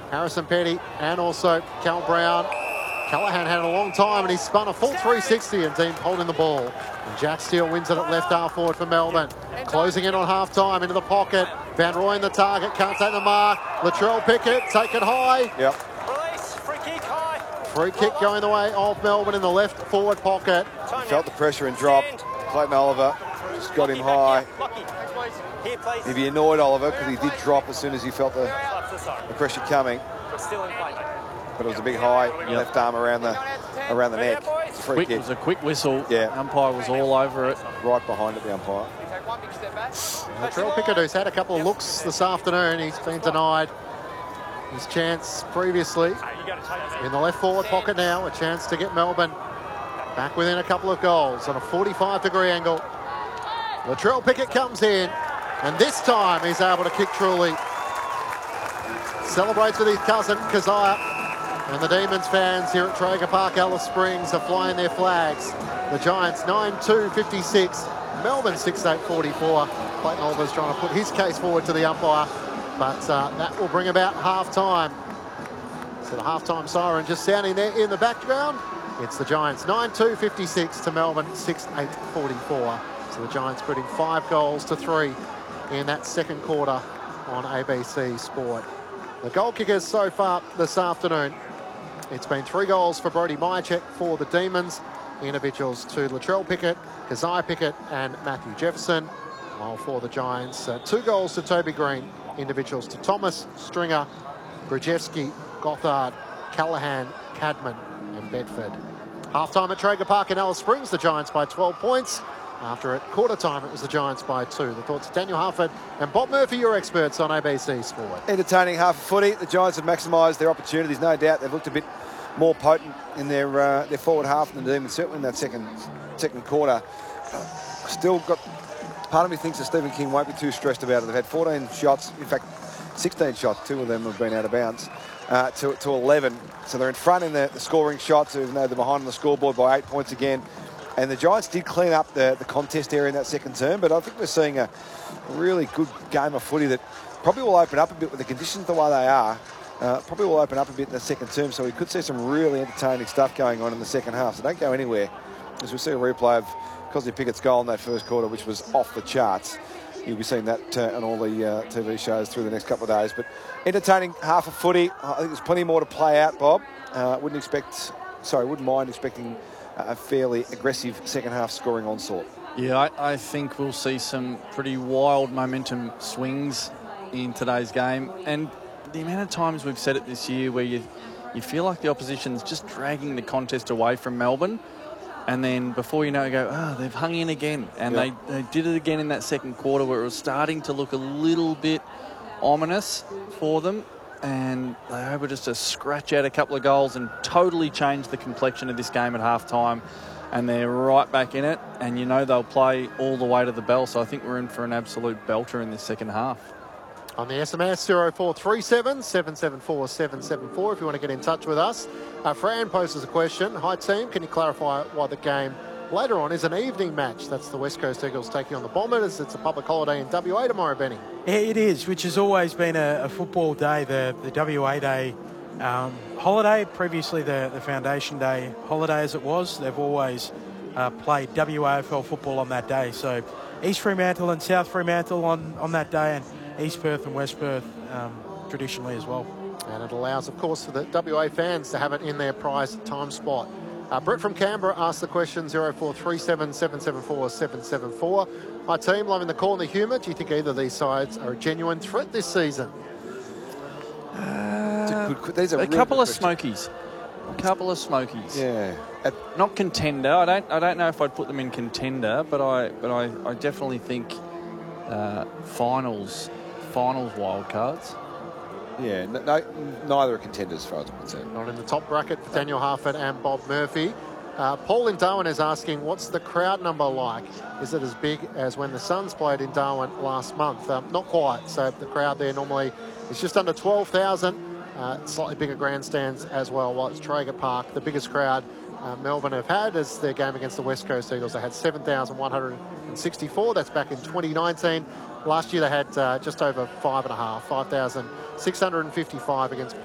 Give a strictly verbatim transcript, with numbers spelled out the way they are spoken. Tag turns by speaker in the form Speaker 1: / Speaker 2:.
Speaker 1: Harrison Petty and also Cal Brown. Callaghan had a long time and he spun a full three sixty and Dean holding the ball. And Jack Steele wins it at left half forward for Melbourne. Closing in on half time into the pocket. Van Rooyen the target, can't take the mark. Latrell Pickett, take it high.
Speaker 2: Yep.
Speaker 3: Release, free kick high.
Speaker 1: Free kick going the way of Melbourne in the left forward pocket.
Speaker 2: He felt the pressure and dropped. Clayton Oliver just got him high.
Speaker 3: Here, please.
Speaker 2: He'd be annoyed, Oliver, because he did drop as soon as he felt the, the pressure coming.
Speaker 3: Still in play, mate.
Speaker 2: But it was a big high
Speaker 4: Yep.
Speaker 2: left arm around the around the neck. It's a free
Speaker 4: Quick,
Speaker 2: kick.
Speaker 4: it was a quick whistle.
Speaker 2: Yeah.
Speaker 4: Umpire was all over it.
Speaker 2: Right behind it, the umpire.
Speaker 1: Latrell Pickett, who's had a couple of looks this afternoon, he's been denied his chance previously. In the left forward pocket now, a chance to get Melbourne back within a couple of goals on a forty-five degree angle. Latrell Pickett comes in, and this time he's able to kick truly. Celebrates with his cousin, Keziah. And the Demons fans here at Traeger Park, Alice Springs, are flying their flags. The Giants nine two fifty-six, Melbourne six eight forty-four. Clayton Oliver's trying to put his case forward to the umpire, but uh, that will bring about half-time. So the half-time siren just sounding there in the background. It's the Giants nine two fifty-six to Melbourne six eight forty-four. So the Giants putting five goals to three in that second quarter on A B C Sport. The goal kickers so far this afternoon, it's been three goals for Brody Mychek for the Demons. Individuals to Latrell Pickett, Keziah Pickett and Matthew Jefferson. While for the Giants, uh, two goals to Toby Green. Individuals to Thomas, Stringer, Grajewski, Gothard, Callaghan, Cadman and Bedford. Half-time at Traeger Park in Alice Springs, the Giants by twelve points. After at quarter time, it was the Giants by two. The thoughts of Daniel Harford and Bob Murphy, your experts on A B C Sport.
Speaker 2: Entertaining half a footy. The Giants have maximised their opportunities, no doubt. They've looked a bit more potent in their uh, their forward half than the Demons, certainly in that second second quarter. Still got, part of me thinks that Stephen King won't be too stressed about it. They've had fourteen shots, in fact, sixteen shots. Two of them have been out of bounds uh, to, to eleven. So they're in front in the, the scoring shots, even though they're behind on the scoreboard by eight points again. And the Giants did clean up the, the contest area in that second term, but I think we're seeing a really good game of footy that probably will open up a bit with the conditions the way they are. Uh, probably will open up a bit in the second term, so we could see some really entertaining stuff going on in the second half. So don't go anywhere, as we see a replay of Cosney Pickett's goal in that first quarter, which was off the charts. You'll be seeing that uh, on all the uh, T V shows through the next couple of days. But entertaining half of footy. I think there's plenty more to play out, Bob. Uh, wouldn't expect, sorry, wouldn't mind expecting a fairly aggressive second half scoring onslaught.
Speaker 4: Yeah, I, I think we'll see some pretty wild momentum swings in today's game. And the amount of times we've said it this year where you you feel like the opposition's just dragging the contest away from Melbourne, and then before you know it, you go, oh, they've hung in again. And
Speaker 2: Yep.
Speaker 4: they, they did it again in that second quarter where it was starting to look a little bit ominous for them. And they were able just to scratch out a couple of goals and totally change the complexion of this game at half-time. And they're right back in it. And you know they'll play all the way to the bell. So I think we're in for an absolute belter in this second half.
Speaker 1: On the S M S, zero four three seven, seven seven four, seven seven four if you want to get in touch with us. Uh, Fran poses a question. Hi, team. Can you clarify why the game later on is an evening match? That's the West Coast Eagles taking on the Bombers. It's a public holiday in W A tomorrow, Benny.
Speaker 5: Yeah, it is, which has always been a, a football day, the, the W A Day um, holiday. Previously, the, the Foundation Day holiday as it was. They've always uh, played W A F L football on that day. So East Fremantle and South Fremantle on, on that day, and East Perth and West Perth um, traditionally as well.
Speaker 1: And it allows, of course, for the W A fans to have it in their prize time spot. Uh, Brett from Canberra asked the question, zero four three seven, seven seven four, seven seven four. Hi, team. Loving the call and the humour. Do you think either of these sides are a genuine threat this season?
Speaker 4: Uh,
Speaker 2: Good, these are
Speaker 4: a
Speaker 2: really
Speaker 4: couple
Speaker 2: good
Speaker 4: of
Speaker 2: questions.
Speaker 4: smokies. A couple of smokies.
Speaker 2: Yeah. At,
Speaker 4: Not contender. I don't. I don't know if I'd put them in contender, but I. But I. I definitely think uh, finals. Finals wild cards.
Speaker 2: yeah, no, no, neither are contenders as far as I'm concerned.
Speaker 1: Not in the top bracket for Daniel Harford and Bob Murphy. Uh, Paul in Darwin is asking, what's the crowd number like? Is it as big as when the Suns played in Darwin last month? Um, not quite. So the crowd there normally is just under twelve thousand. Uh, slightly bigger grandstands as well. While it's Traeger Park, the biggest crowd uh, Melbourne have had is their game against the West Coast Eagles. They had seven thousand one hundred sixty-four. That's back in twenty nineteen. Last year they had uh, just over five and a half, five thousand six hundred fifty-five against